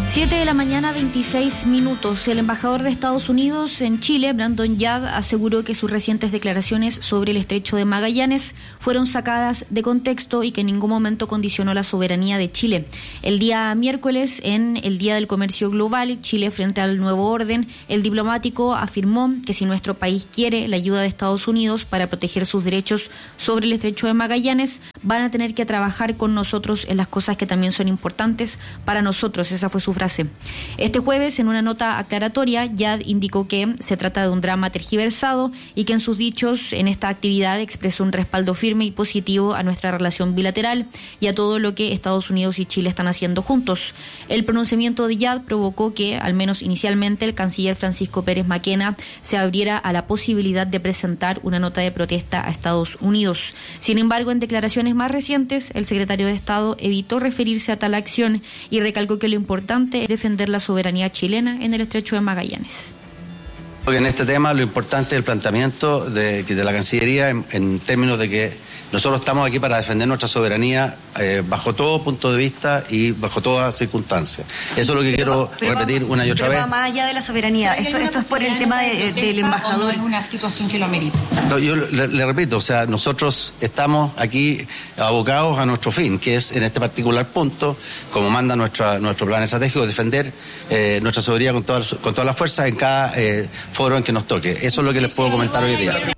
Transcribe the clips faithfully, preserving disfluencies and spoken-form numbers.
siete de la mañana, veintiséis minutos. El embajador de Estados Unidos en Chile, Brandon Yard, aseguró que sus recientes declaraciones sobre el estrecho de Magallanes fueron sacadas de contexto y que en ningún momento condicionó la soberanía de Chile. El día miércoles, en el Día del Comercio Global, Chile frente al nuevo orden, el diplomático afirmó que si nuestro país quiere la ayuda de Estados Unidos para proteger sus derechos sobre el estrecho de Magallanes, van a tener que trabajar con nosotros en las cosas que también son importantes para nosotros. Esa fue su frase. Este jueves, en una nota aclaratoria, Yad indicó que se trata de un drama tergiversado y que en sus dichos en esta actividad expresó un respaldo firme y positivo a nuestra relación bilateral y a todo lo que Estados Unidos y Chile están haciendo juntos. El pronunciamiento de Yad provocó que, al menos inicialmente, el canciller Francisco Pérez Maquena se abriera a la posibilidad de presentar una nota de protesta a Estados Unidos. Sin embargo, en declaraciones más recientes, el secretario de Estado evitó referirse a tal acción y recalcó que lo importante es defender la soberanía chilena en el estrecho de Magallanes. En este tema lo importante es el planteamiento de, de la Cancillería en, en términos de que nosotros estamos aquí para defender nuestra soberanía eh, bajo todo punto de vista y bajo todas circunstancias. Eso es lo que pero, quiero pero repetir va, una y otra pero vez. Va más allá de la soberanía. Esto, esto es por el tema de, de, del embajador. ¿O no es una situación que lo amerita? No, yo le, le repito, o sea, nosotros estamos aquí abocados a nuestro fin, que es en este particular punto, como manda nuestra, nuestro plan estratégico, defender eh, nuestra soberanía con todas con todas las fuerzas en cada eh, foro en que nos toque. Eso es lo que les puedo comentar hoy día.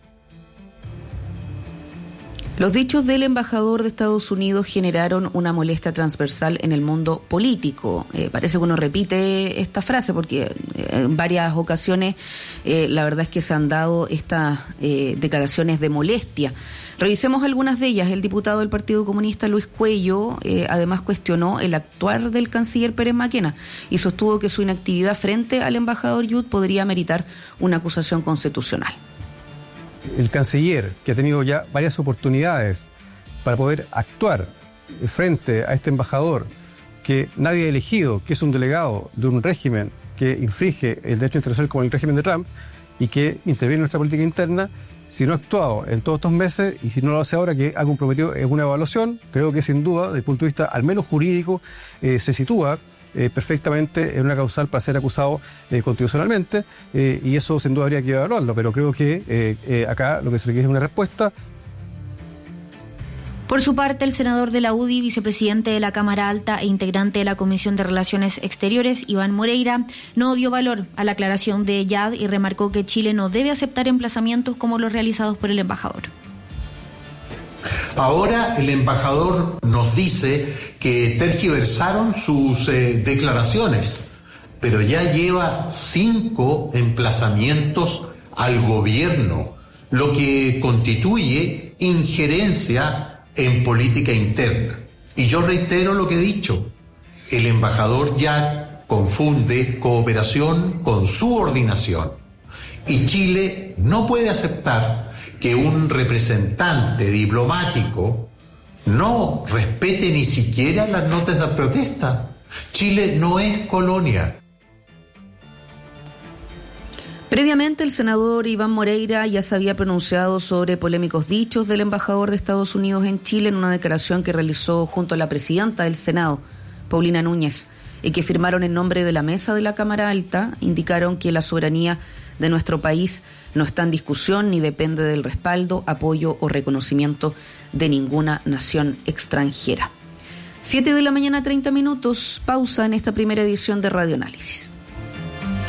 Los dichos del embajador de Estados Unidos generaron una molestia transversal en el mundo político. Eh, parece que uno repite esta frase porque en varias ocasiones eh, la verdad es que se han dado estas eh, declaraciones de molestia. Revisemos algunas de ellas. El diputado del Partido Comunista, Luis Cuello, eh, además cuestionó el actuar del canciller Pérez Maquena y sostuvo que su inactividad frente al embajador Yud podría meritar una acusación constitucional. El canciller, que ha tenido ya varias oportunidades para poder actuar frente a este embajador que nadie ha elegido, que es un delegado de un régimen que infringe el derecho internacional como el régimen de Trump y que interviene en nuestra política interna, si no ha actuado en todos estos meses y si no lo hace ahora, que ha comprometido en una evaluación, creo que sin duda, desde el punto de vista al menos jurídico, eh, se sitúa Eh, perfectamente en una causal para ser acusado eh, constitucionalmente eh, y eso sin duda habría que evaluarlo, pero creo que eh, eh, acá lo que se requiere es una respuesta. Por su parte, el senador de la U D I, vicepresidente de la Cámara Alta e integrante de la Comisión de Relaciones Exteriores, Iván Moreira, no dio valor a la aclaración de Yad y remarcó que Chile no debe aceptar emplazamientos como los realizados por el embajador. Ahora el embajador nos dice que tergiversaron sus eh, declaraciones, pero ya lleva cinco emplazamientos al gobierno, lo que constituye injerencia en política interna. Y yo reitero lo que he dicho, el embajador ya confunde cooperación con subordinación y Chile no puede aceptar que un representante diplomático no respete ni siquiera las notas de protesta. Chile no es colonia. Previamente, el senador Iván Moreira ya se había pronunciado sobre polémicos dichos del embajador de Estados Unidos en Chile en una declaración que realizó junto a la presidenta del Senado, Paulina Núñez, y que firmaron en nombre de la mesa de la Cámara Alta. Indicaron que la soberanía de nuestro país no está en discusión ni depende del respaldo, apoyo o reconocimiento de ninguna nación extranjera. Siete de la mañana, treinta minutos, pausa en esta primera edición de Radio Análisis.